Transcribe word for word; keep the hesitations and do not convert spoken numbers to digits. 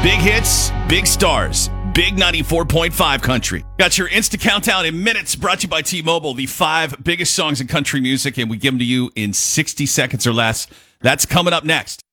Big hits, big stars, big ninety-four point five country. Got your Insta Countdown in minutes, brought to you by T-Mobile. The five biggest songs in country music, and we give them to you in sixty seconds or less. That's coming up next.